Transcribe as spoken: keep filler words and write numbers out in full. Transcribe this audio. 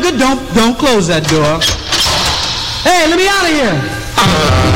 Sugar, don't, don't close that door. Hey, let me out of here.